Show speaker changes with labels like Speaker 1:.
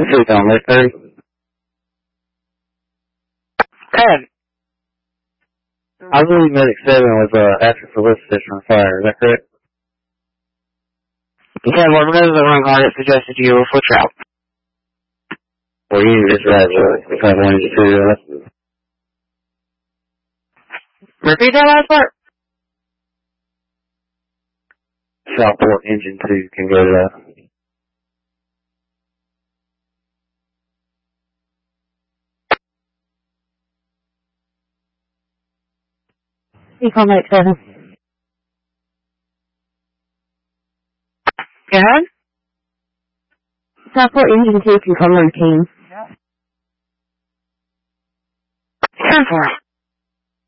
Speaker 1: Speak on Lake 30.
Speaker 2: Good.
Speaker 1: I believe Medic 7 was asking for lift station on fire. Is that correct?
Speaker 2: Okay, well, remember the wrong guard suggested you a foot route.
Speaker 1: Well, you just read if I wanted you to.
Speaker 2: Repeat that last part.
Speaker 1: Southport Engine 2 can go to that.
Speaker 3: Speak on Medic 7.
Speaker 2: Go ahead.
Speaker 3: Southport Engine 2 can come routine.
Speaker 2: 10-4.